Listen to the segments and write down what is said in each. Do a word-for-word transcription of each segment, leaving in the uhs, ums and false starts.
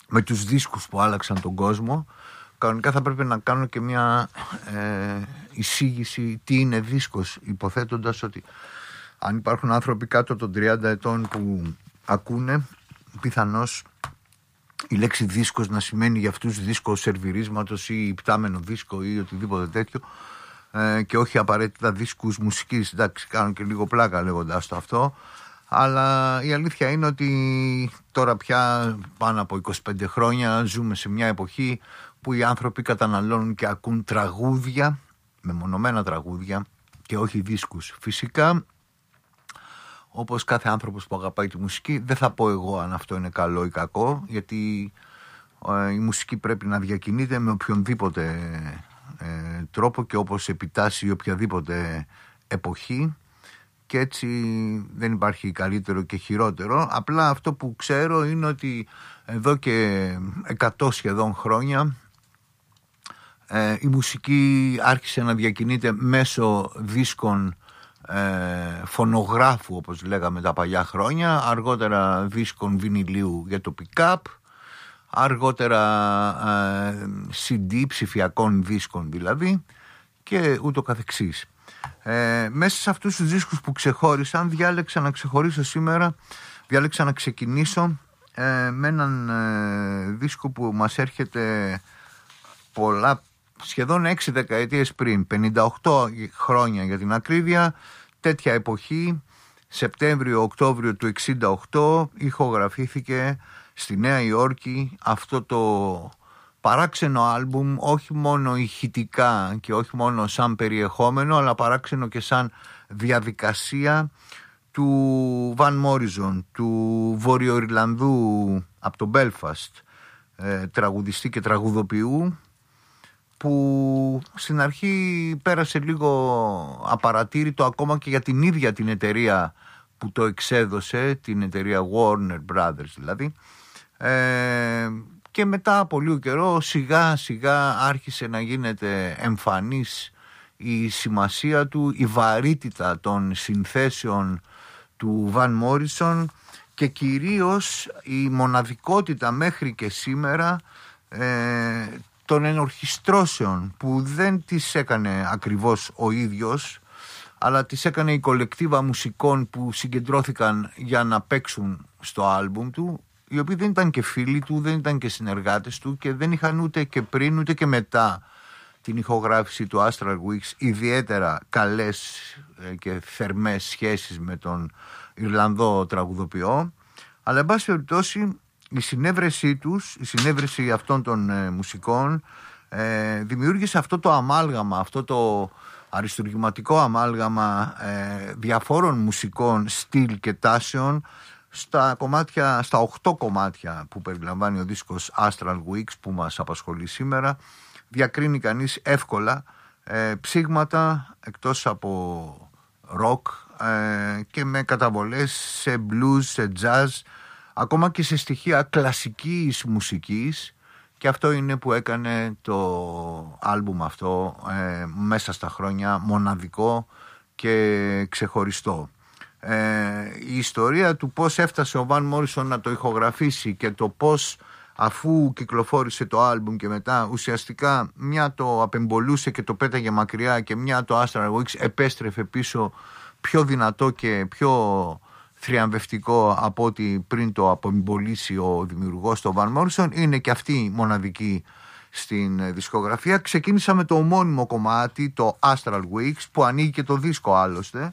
με τους δίσκους που άλλαξαν τον κόσμο, κανονικά θα πρέπει να κάνω και μια ε, εισήγηση τι είναι δίσκος, υποθέτοντας ότι αν υπάρχουν άνθρωποι κάτω των τριάντα ετών που ακούνε, πιθανώς η λέξη δίσκος να σημαίνει για αυτούς δίσκο σερβιρίσματος ή υπτάμενο δίσκο ή οτιδήποτε τέτοιο, ε, και όχι απαραίτητα δίσκους μουσικής. Εντάξει, κάνω και λίγο πλάκα λέγοντας το αυτό, αλλά η αλήθεια είναι ότι τώρα πια πάνω από είκοσι πέντε χρόνια ζούμε σε μια εποχή που οι άνθρωποι καταναλώνουν και ακούν τραγούδια, μεμονωμένα τραγούδια και όχι δίσκους. Φυσικά, όπως κάθε άνθρωπος που αγαπάει τη μουσική, δεν θα πω εγώ αν αυτό είναι καλό ή κακό, γιατί ε, η μουσική πρέπει να διακινείται με οποιονδήποτε ε, τρόπο και όπως επιτάσσει οποιαδήποτε εποχή, και έτσι δεν υπάρχει καλύτερο και χειρότερο. Απλά αυτό που ξέρω είναι ότι εδώ και εκατό σχεδόν χρόνια ε, η μουσική άρχισε να διακινείται μέσω δίσκων ε, φωνογράφου, όπως λέγαμε τα παλιά χρόνια, αργότερα δίσκων βινιλίου για το pick-up, αργότερα ε, σι ντι, ψηφιακών δίσκων δηλαδή, και ούτω καθεξής. Ε, μέσα σε αυτούς τους δίσκους που ξεχώρισαν, διάλεξα να ξεχωρίσω σήμερα, διάλεξα να ξεκινήσω ε, με έναν ε, δίσκο που μας έρχεται πολλά, σχεδόν έξι δεκαετίες πριν, πενήντα οκτώ χρόνια για την ακρίβεια, τέτοια εποχή, Σεπτέμβριο-Οκτώβριο του εξήντα οκτώ, ηχογραφήθηκε στη Νέα Υόρκη αυτό το παράξενο άλμπουμ, όχι μόνο ηχητικά και όχι μόνο σαν περιεχόμενο, αλλά παράξενο και σαν διαδικασία, του Βαν Μόριζον, του Βορειοϊρλανδού από το Belfast, ε, τραγουδιστή και τραγουδοποιού, που στην αρχή πέρασε λίγο απαρατήρητο ακόμα και για την ίδια την εταιρεία που το εξέδωσε, την εταιρεία Warner Brothers δηλαδή, ε, και μετά από λίγο καιρό σιγά σιγά άρχισε να γίνεται εμφανής η σημασία του, η βαρύτητα των συνθέσεων του Βαν Μόρισον και κυρίως η μοναδικότητα μέχρι και σήμερα ε, των ενορχιστρώσεων, που δεν τις έκανε ακριβώς ο ίδιος, αλλά τις έκανε η κολεκτίβα μουσικών που συγκεντρώθηκαν για να παίξουν στο άλμπουμ του, οι οποίοι δεν ήταν και φίλοι του, δεν ήταν και συνεργάτες του και δεν είχαν ούτε και πριν ούτε και μετά την ηχογράφηση του Astral Weeks ιδιαίτερα καλές και θερμές σχέσεις με τον Ιρλανδό τραγουδοποιό. Αλλά εν πάση περιπτώσει η συνέβρεσή τους, η συνέβρεση αυτών των ε, μουσικών ε, δημιούργησε αυτό το αμάλγαμα, αυτό το αριστουργηματικό αμάλγαμα ε, διαφόρων μουσικών στυλ και τάσεων στα κομμάτια, στα οκτώ κομμάτια που περιλαμβάνει ο δίσκος Astral Weeks που μας απασχολεί σήμερα. Διακρίνει κανείς εύκολα ε, ψήγματα εκτός από rock ε, και με καταβολές σε blues, σε jazz, ακόμα και σε στοιχεία κλασικής μουσικής, και αυτό είναι που έκανε το άλμπουμ αυτό ε, μέσα στα χρόνια μοναδικό και ξεχωριστό. Ε, η ιστορία του πώς έφτασε ο Βαν Μόρισον να το ηχογραφήσει και το πώς, αφού κυκλοφόρησε το άλμπουμ και μετά ουσιαστικά μια το απεμπολούσε και το πέταγε μακριά και μια το Astral Weeks επέστρεφε πίσω πιο δυνατό και πιο θριαμβευτικό από ότι πριν το απεμπολίσει ο δημιουργός το Βαν Μόρισον, είναι και αυτή μοναδική στην δισκογραφία. Ξεκίνησα με το ομώνυμο κομμάτι, το Astral Weeks, που ανοίγει και το δίσκο άλλωστε,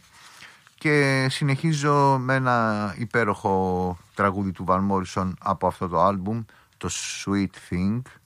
και συνεχίζω με ένα υπέροχο τραγούδι του Βαν Μόρισον από αυτό το άλμπουμ, το Sweet Thing.